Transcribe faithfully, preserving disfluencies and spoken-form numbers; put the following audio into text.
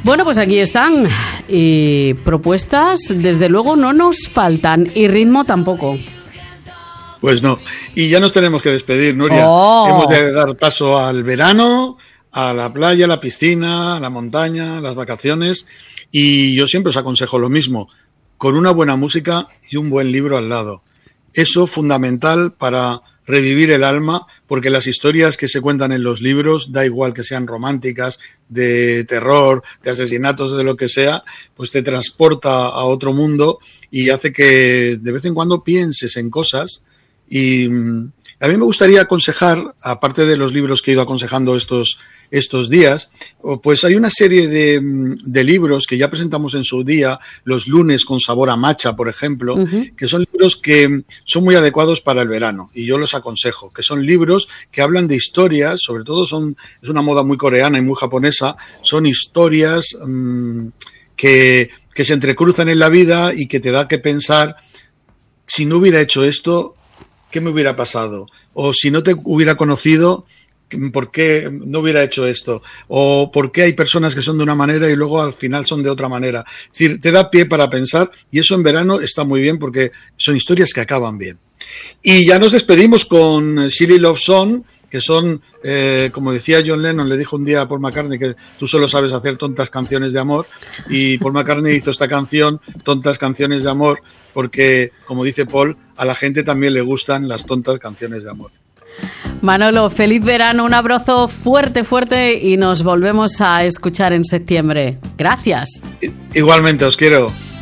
Bueno, pues aquí están. Y propuestas, desde luego, no nos faltan. Y ritmo tampoco. Pues no. Y ya nos tenemos que despedir, Nuria. Oh. Hemos de dar paso al verano, a la playa, a la piscina, a la montaña, a las vacaciones. Y yo siempre os aconsejo lo mismo, con una buena música y un buen libro al lado. Eso fundamental para revivir el alma, porque las historias que se cuentan en los libros, da igual que sean románticas, de terror, de asesinatos, de lo que sea, pues te transporta a otro mundo y hace que de vez en cuando pienses en cosas. Y a mí me gustaría aconsejar, aparte de los libros que he ido aconsejando estos, estos días, pues hay una serie de, de libros que ya presentamos en su día, los lunes con sabor a matcha, por ejemplo, uh-huh. que son libros que son muy adecuados para el verano y yo los aconsejo, que son libros que hablan de historias, sobre todo son es una moda muy coreana y muy japonesa, son historias mmm, que, que se entrecruzan en la vida y que te da que pensar, si no hubiera hecho esto, ¿qué me hubiera pasado? O si no te hubiera conocido, ¿por qué no hubiera hecho esto? O ¿por qué hay personas que son de una manera y luego al final son de otra manera? Es decir, te da pie para pensar y eso en verano está muy bien porque son historias que acaban bien. Y ya nos despedimos con Silly Love Song, que son, eh, como decía John Lennon, le dijo un día a Paul McCartney que tú solo sabes hacer tontas canciones de amor, y Paul McCartney hizo esta canción, Tontas Canciones de Amor, porque, como dice Paul, a la gente también le gustan las tontas canciones de amor. Manolo, feliz verano, un abrazo fuerte, fuerte y nos volvemos a escuchar en septiembre. Gracias. Igualmente, os quiero.